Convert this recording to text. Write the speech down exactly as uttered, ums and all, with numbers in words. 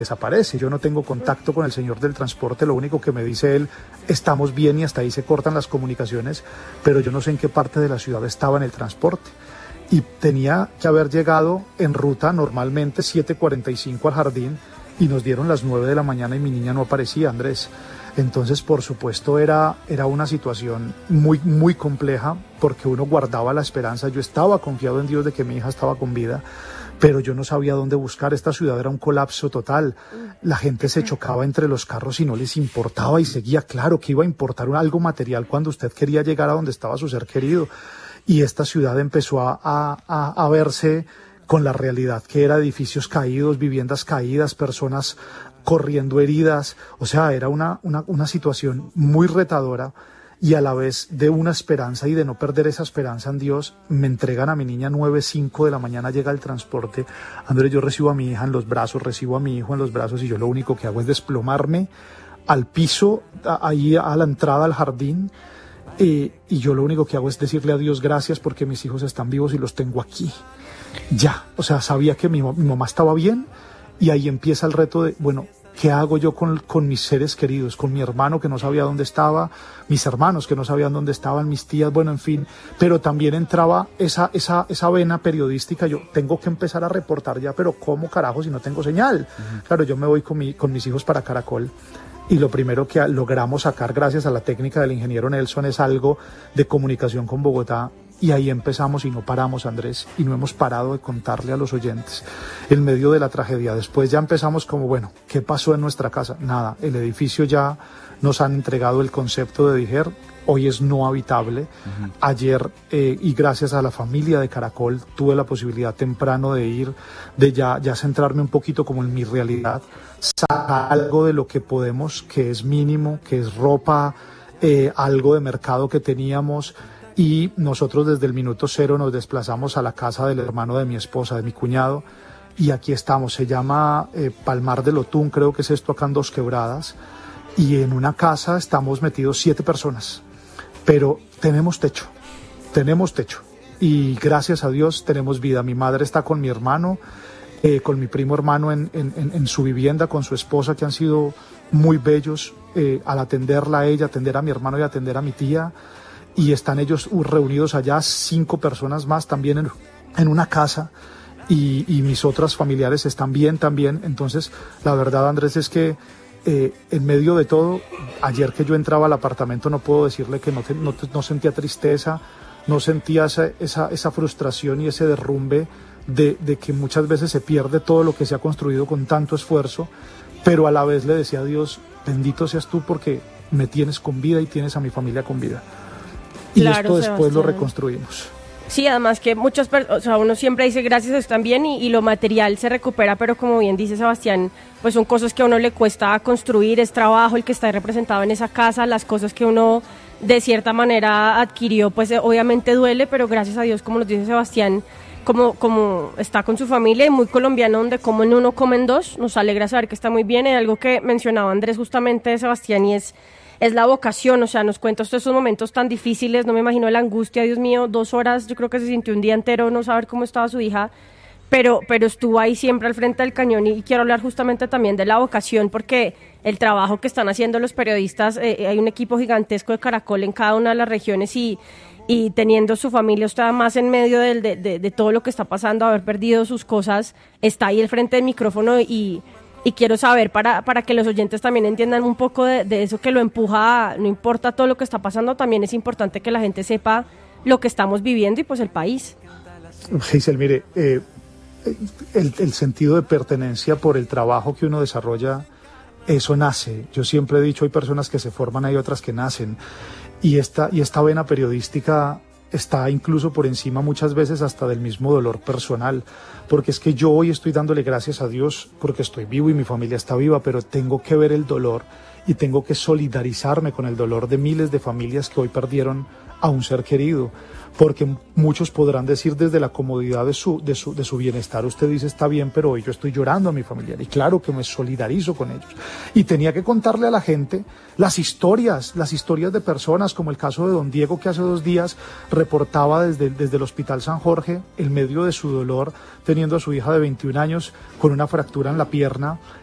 desaparece. Yo no tengo contacto con el señor del transporte, lo único que me dice él, estamos bien y hasta ahí se cortan las comunicaciones, pero yo no sé en qué parte de la ciudad estaba en el transporte. Y tenía que haber llegado en ruta normalmente siete cuarenta y cinco al jardín y nos dieron las nueve de la mañana y mi niña no aparecía, Andrés. Entonces, por supuesto, era, era una situación muy, muy compleja porque uno guardaba la esperanza. Yo estaba confiado en Dios de que mi hija estaba con vida, pero yo no sabía dónde buscar. Esta ciudad era un colapso total. La gente se chocaba entre los carros y no les importaba y seguía. Claro que iba a importar algo material cuando usted quería llegar a donde estaba su ser querido. Y esta ciudad empezó a, a, a verse con la realidad que era edificios caídos, viviendas caídas, personas corriendo heridas. O sea, era una, una, una situación muy retadora y a la vez de una esperanza y de no perder esa esperanza en Dios. Me entregan a mi niña nueve, cinco de la mañana, llega el transporte. Andrés, yo recibo a mi hija en los brazos, recibo a mi hijo en los brazos y yo lo único que hago es desplomarme al piso, ahí a la entrada al jardín. Eh, y yo lo único que hago es decirle a Dios gracias porque mis hijos están vivos y los tengo aquí. Ya, o sea, sabía que mi, mi mamá estaba bien y ahí empieza el reto de, bueno, ¿qué hago yo con, con mis seres queridos? Con mi hermano que no sabía dónde estaba, mis hermanos que no sabían dónde estaban, mis tías, bueno, en fin. Pero también entraba esa, esa, esa vena periodística, yo tengo que empezar a reportar ya, pero ¿cómo carajo si no tengo señal? Uh-huh. Claro, yo me voy con, mi, con mis hijos para Caracol. Y lo primero que logramos sacar gracias a la técnica del ingeniero Nelson es algo de comunicación con Bogotá y ahí empezamos y no paramos, Andrés, y no hemos parado de contarle a los oyentes en medio de la tragedia. Después ya empezamos como, bueno, ¿qué pasó en nuestra casa? Nada, el edificio ya nos han entregado el concepto de Dijer, hoy es no habitable. Uh-huh. Ayer, eh, y gracias a la familia de Caracol, tuve la posibilidad temprano de ir, de ya, ya centrarme un poquito como en mi realidad, sacar algo de lo que podemos, que es mínimo, que es ropa, eh, algo de mercado que teníamos, y nosotros desde el minuto cero nos desplazamos a la casa del hermano de mi esposa, de mi cuñado, y aquí estamos. Se llama eh, Palmar del Otún, creo que es esto acá en Dos Quebradas, y en una casa estamos metidos siete personas, pero tenemos techo, tenemos techo, y gracias a Dios tenemos vida. Mi madre está con mi hermano, Eh, con mi primo hermano en, en, en su vivienda, con su esposa, que han sido muy bellos eh, al atenderla a ella, atender a mi hermano y atender a mi tía, y están ellos reunidos allá, cinco personas más también en, en una casa, y, y mis otras familiares están bien también. Entonces la verdad, Andrés, es que eh, en medio de todo, ayer que yo entraba al apartamento, no puedo decirle que no, no, no sentía tristeza, no sentía esa, esa, esa frustración y ese derrumbe De, de que muchas veces se pierde todo lo que se ha construido con tanto esfuerzo, pero a la vez le decía a Dios, bendito seas tú porque me tienes con vida y tienes a mi familia con vida. Y claro, esto después Sebastián, lo reconstruimos. Sí, además que muchas personas, o sea, uno siempre dice gracias, están bien y, y lo material se recupera, pero como bien dice Sebastián, pues son cosas que a uno le cuesta construir, es trabajo el que está representado en esa casa, las cosas que uno de cierta manera adquirió, pues obviamente duele, pero gracias a Dios, como nos dice Sebastián, Como, como está con su familia y muy colombiano, donde comen uno, comen dos, nos alegra saber que está muy bien. Y algo que mencionaba Andrés justamente, Sebastián, y es, es la vocación, o sea, nos cuenta usted esos momentos tan difíciles, no me imagino la angustia, Dios mío, dos horas, yo creo que se sintió un día entero no saber cómo estaba su hija, pero, pero estuvo ahí siempre al frente del cañón, y, y quiero hablar justamente también de la vocación, porque el trabajo que están haciendo los periodistas, eh, hay un equipo gigantesco de Caracol en cada una de las regiones, y y teniendo su familia, usted más en medio de, de, de, de todo lo que está pasando, haber perdido sus cosas, está ahí al frente del micrófono y, y quiero saber para, para que los oyentes también entiendan un poco de, de eso que lo empuja, a, no importa todo lo que está pasando, también es importante que la gente sepa lo que estamos viviendo y pues el país. Giselle, mire, eh, el, el sentido de pertenencia por el trabajo que uno desarrolla, eso nace. Yo siempre he dicho, hay personas que se forman, hay otras que nacen. Y esta, y esta vena periodística está incluso por encima muchas veces hasta del mismo dolor personal, porque es que yo hoy estoy dándole gracias a Dios porque estoy vivo y mi familia está viva, pero tengo que ver el dolor y tengo que solidarizarme con el dolor de miles de familias que hoy perdieron a un ser querido, porque muchos podrán decir desde la comodidad de su, de su, de su bienestar, usted dice está bien, pero hoy yo estoy llorando a mi familiar, y claro que me solidarizo con ellos, y tenía que contarle a la gente las historias, las historias de personas, como el caso de don Diego, que hace dos días reportaba desde, desde el Hospital San Jorge, en medio de su dolor, teniendo a su hija de veintiún años con una fractura en la pierna,